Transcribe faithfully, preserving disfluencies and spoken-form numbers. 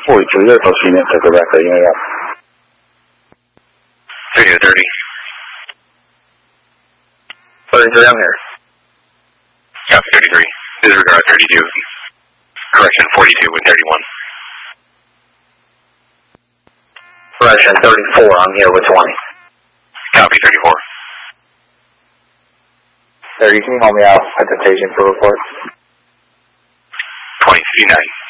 forty-two, you're supposed to be in for record, you know. thirty to thirty. thirty-three, I'm here. Copy, thirty-three. Disregard thirty-two. Correction, forty-two with thirty-one. Correction, thirty-four, I'm here with twenty. Copy, thirty-four. thirty, can you help me out at the station for reports? twenty fifty-nine.